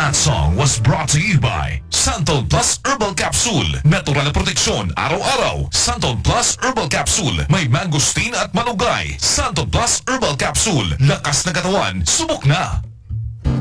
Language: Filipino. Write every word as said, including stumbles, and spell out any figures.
That song was brought to you by Santol Plus Herbal Capsule. Natural na proteksyon araw-araw. Santol Plus Herbal Capsule. May mangosteen at malunggay. Santol Plus Herbal Capsule. Lakas na katawan. Subok na!